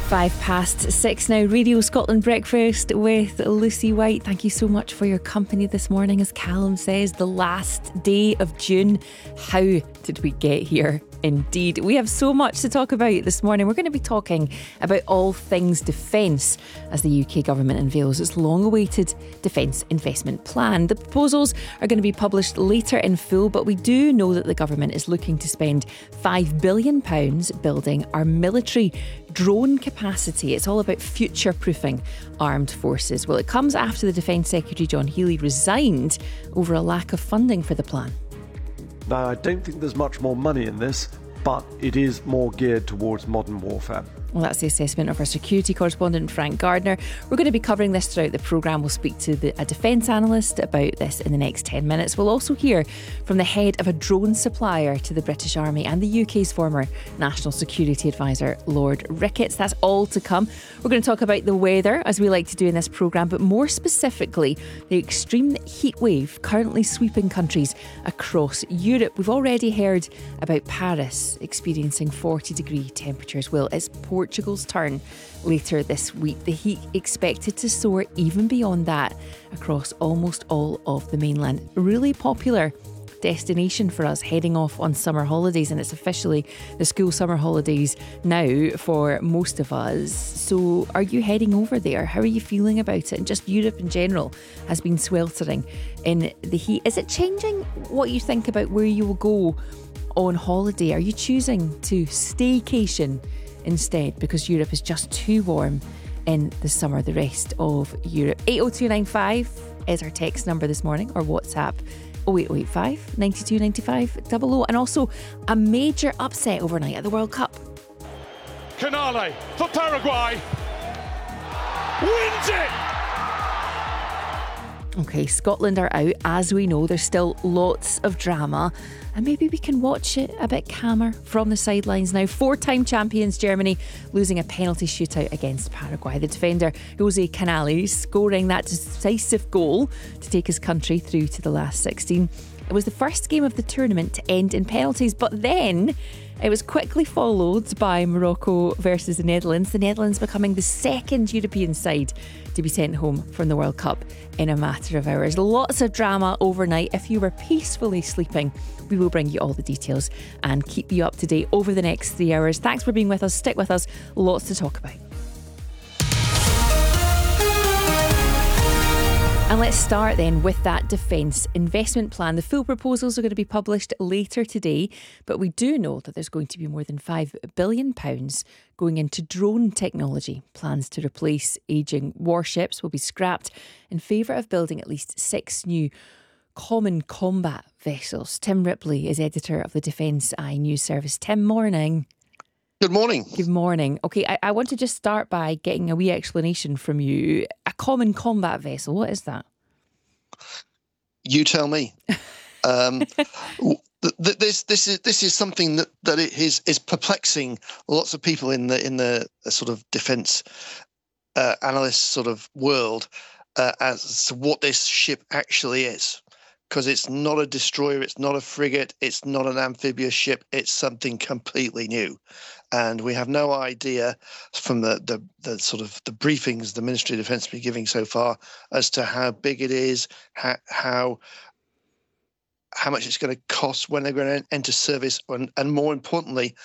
6:05 now. Radio Scotland Breakfast with Lucy White. Thank you so much for your company this morning. As Callum says, the last day of June. How did we get here? Indeed. We have so much to talk about this morning. We're going to be talking about all things defence as the UK government unveils its long-awaited defence investment plan. The proposals are going to be published later in full, but we do know that the government is looking to spend £5 billion building our military drone capacity. It's all about future-proofing armed forces. Well, it comes after the Defence Secretary John Healey resigned over a lack of funding for the plan. Now, I don't think there's much more money in this, but it is more geared towards modern warfare. Well, that's the assessment of our security correspondent, Frank Gardner. We're going to be covering this throughout the programme. We'll speak to a defence analyst about this in the next 10 minutes. We'll also hear from the head of a drone supplier to the British Army and the UK's former National Security Advisor, Lord Ricketts. That's all to come. We're going to talk about the weather, as we like to do in this programme, but more specifically, the extreme heat wave currently sweeping countries across Europe. We've already heard about Paris experiencing 40-degree temperatures. Well, it's Portugal's turn later this week. The heat expected to soar even beyond that across almost all of the mainland. Really popular destination for us heading off on summer holidays, and it's officially the school summer holidays now for most of us. So are you heading over there? How are you feeling about it? And just Europe in general has been sweltering in the heat. Is it changing what you think about where you will go on holiday? Are you choosing to staycation instead because Europe is just too warm in the summer? The rest of Europe. 80295 is our text number this morning, or WhatsApp 08085 92 95 00. And also a major upset overnight at the World Cup. Canale for Paraguay wins it. Okay, Scotland are out. As we know, there's still lots of drama, and maybe we can watch it a bit calmer from the sidelines now. 4-time champions Germany losing a penalty shootout against Paraguay. The defender Jose Canales scoring that decisive goal to take his country through to the last 16. It was the first game of the tournament to end in penalties, but then it was quickly followed by Morocco versus the Netherlands. The Netherlands becoming the second European side to be sent home from the World Cup in a matter of hours. Lots of drama overnight. If you were peacefully sleeping, we will bring you all the details and keep you up to date over the next 3 hours. Thanks for being with us. Stick with us. Lots to talk about. And let's start then with that defence investment plan. The full proposals are going to be published later today, but we do know that there's going to be more than £5 billion going into drone technology. Plans to replace ageing warships will be scrapped in favour of building at least 6 new common combat vessels. Tim Ripley is editor of the Defence Eye news service. Tim, morning. Good morning. Good morning. Okay, I want to just start by getting a wee explanation from you. A common combat vessel, what is that? You tell me. This is something that is perplexing lots of people in the sort of defence analyst sort of world as to what this ship actually is. Because it's not a destroyer, it's not a frigate, it's not an amphibious ship, it's something completely new. And we have no idea from the sort of the briefings the Ministry of Defence has been giving so far as to how big it is, how much it's going to cost when they're going to enter service, and more importantly,